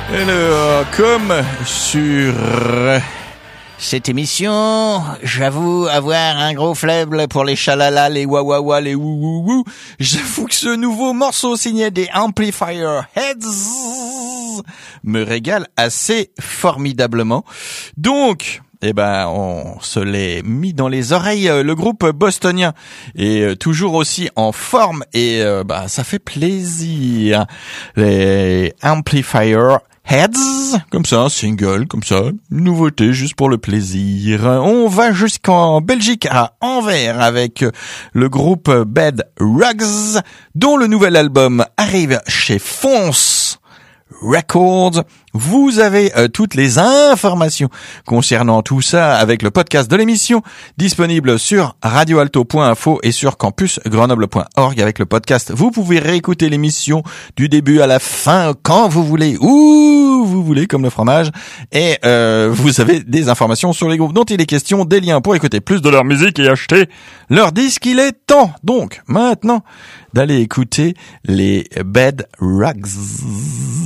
Alors, comme sur cette émission, j'avoue avoir un gros faible pour les chalala, les wawawa, les wouwouwou. J'avoue que ce nouveau morceau signé des Amplifier Heads me régale assez formidablement. Donc, on se l'est mis dans les oreilles. Le groupe bostonien est toujours aussi en forme et ça fait plaisir. Les Amplifier Heads, comme ça, un single, comme ça, une nouveauté juste pour le plaisir. On va jusqu'en Belgique, à Anvers, avec le groupe Bed Rugs, dont le nouvel album arrive chez Fonce Records. Vous avez toutes les informations concernant tout ça avec le podcast de l'émission disponible sur radioalto.info et sur campusgrenoble.org avec le podcast. Vous pouvez réécouter l'émission du début à la fin quand vous voulez, où vous voulez, comme le fromage. Et vous avez des informations sur les groupes dont il est question, des liens pour écouter plus de leur musique et acheter leur disque. Il est temps donc maintenant d'aller écouter les Bed Rugs.